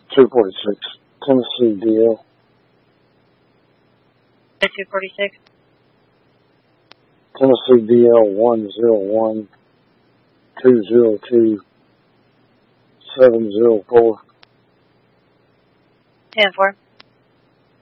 246, Tennessee DL. 246. Tennessee DL 101 202 704. 10-4.